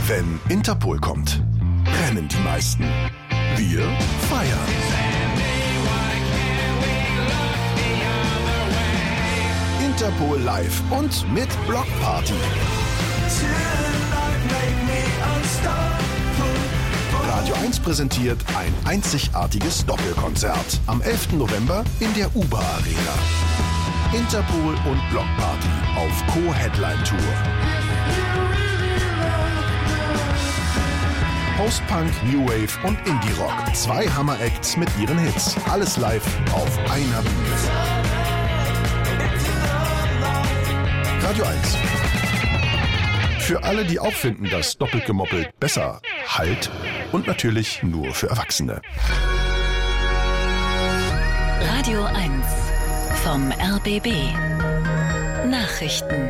Wenn Interpol kommt, rennen die meisten. Wir feiern. Interpol live und mit Blockparty. Radio 1 präsentiert ein einzigartiges Doppelkonzert am 11. November in der UBA Arena. Interpol und Blockparty auf Co-Headline-Tour. Post-Punk, New Wave und Indie-Rock. 2 Hammer-Acts mit ihren Hits. Alles live auf einer Bühne. Radio 1. Für alle, die auch finden, dass doppelt gemoppelt besser halt. Und natürlich nur für Erwachsene. Radio 1 vom RBB. Nachrichten.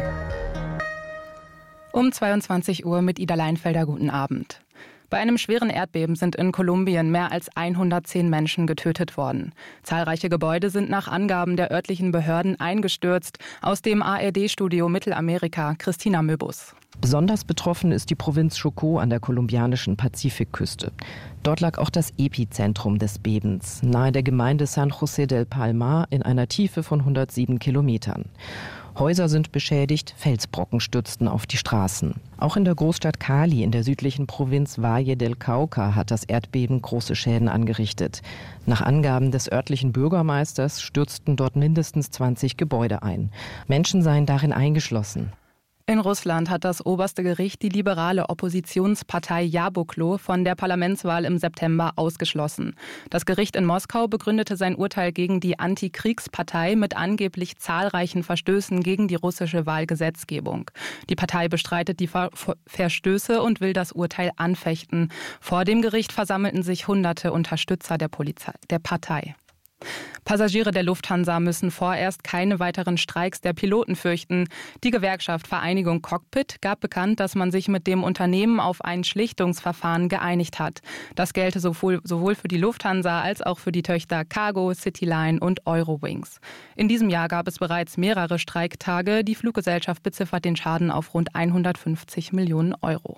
Um 22 Uhr mit Ida Leinfelder, guten Abend. Bei einem schweren Erdbeben sind in Kolumbien mehr als 110 Menschen getötet worden. Zahlreiche Gebäude sind nach Angaben der örtlichen Behörden eingestürzt. Aus dem ARD-Studio Mittelamerika, Christina Möbus. Besonders betroffen ist die Provinz Chocó an der kolumbianischen Pazifikküste. Dort lag auch das Epizentrum des Bebens, nahe der Gemeinde San José del Palmar in einer Tiefe von 107 Kilometern. Häuser sind beschädigt, Felsbrocken stürzten auf die Straßen. Auch in der Großstadt Cali in der südlichen Provinz Valle del Cauca hat das Erdbeben große Schäden angerichtet. Nach Angaben des örtlichen Bürgermeisters stürzten dort mindestens 20 Gebäude ein. Menschen seien darin eingeschlossen. In Russland hat das oberste Gericht die liberale Oppositionspartei Jabuklo von der Parlamentswahl im September ausgeschlossen. Das Gericht in Moskau begründete sein Urteil gegen die Antikriegspartei mit angeblich zahlreichen Verstößen gegen die russische Wahlgesetzgebung. Die Partei bestreitet die Verstöße und will das Urteil anfechten. Vor dem Gericht versammelten sich hunderte Unterstützer der Partei. Passagiere der Lufthansa müssen vorerst keine weiteren Streiks der Piloten fürchten. Die Gewerkschaft Vereinigung Cockpit gab bekannt, dass man sich mit dem Unternehmen auf ein Schlichtungsverfahren geeinigt hat. Das gelte sowohl für die Lufthansa als auch für die Töchter Cargo, Cityline und Eurowings. In diesem Jahr gab es bereits mehrere Streiktage. Die Fluggesellschaft beziffert den Schaden auf rund 150 Millionen Euro.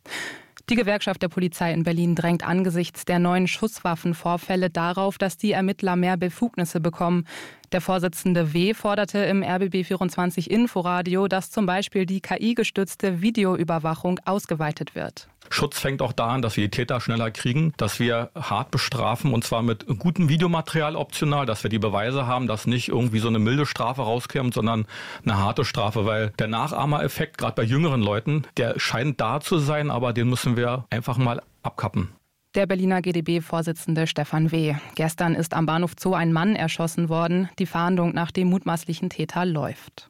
Die Gewerkschaft der Polizei in Berlin drängt angesichts der neuen Schusswaffenvorfälle darauf, dass die Ermittler mehr Befugnisse bekommen. Der Vorsitzende W. forderte im RBB24 Inforadio, dass zum Beispiel die KI-gestützte Videoüberwachung ausgeweitet wird. Schutz fängt auch da an, dass wir die Täter schneller kriegen, dass wir hart bestrafen und zwar mit gutem Videomaterial optional, dass wir die Beweise haben, dass nicht irgendwie so eine milde Strafe rauskommt, sondern eine harte Strafe, weil der Nachahmereffekt, gerade bei jüngeren Leuten, der scheint da zu sein, aber den müssen wir einfach mal abkappen. Der Berliner GdB-Vorsitzende Stefan W. Gestern ist am Bahnhof Zoo ein Mann erschossen worden. Die Fahndung nach dem mutmaßlichen Täter läuft.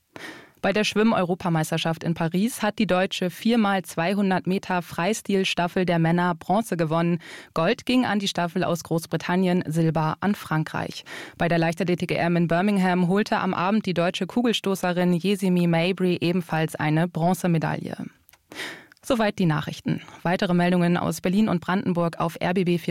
Bei der Schwimm-Europameisterschaft in Paris hat die deutsche 4x200 Meter Freistil-Staffel der Männer Bronze gewonnen. Gold ging an die Staffel aus Großbritannien, Silber an Frankreich. Bei der Leichtathletik-EM in Birmingham holte am Abend die deutsche Kugelstoßerin Yesimi Mabry ebenfalls eine Bronzemedaille. Soweit die Nachrichten. Weitere Meldungen aus Berlin und Brandenburg auf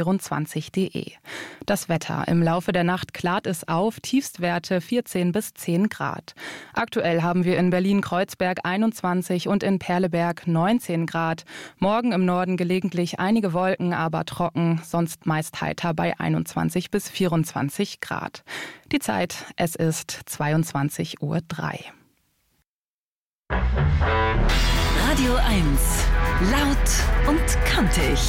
rbb24.de. Das Wetter. Im Laufe der Nacht klart es auf, Tiefstwerte 14 bis 10 Grad. Aktuell haben wir in Berlin-Kreuzberg 21 und in Perleberg 19 Grad. Morgen im Norden gelegentlich einige Wolken, aber trocken, sonst meist heiter bei 21 bis 24 Grad. Die Zeit, es ist 22:03 Uhr. Radio 1. Laut und kantig.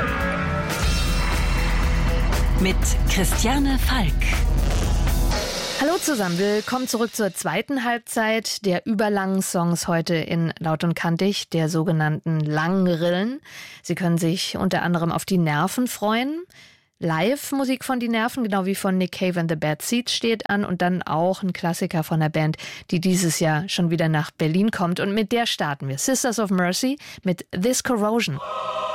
Mit Christiane Falk. Hallo zusammen, willkommen zurück zur zweiten Halbzeit der überlangen Songs heute in Laut und Kantig, der sogenannten langen Rillen. Sie können sich unter anderem auf die Nerven freuen. Live-Musik von Die Nerven, genau wie von Nick Cave and the Bad Seeds steht an und dann auch ein Klassiker von der Band, die dieses Jahr schon wieder nach Berlin kommt und mit der starten wir. Sisters of Mercy mit This Corrosion.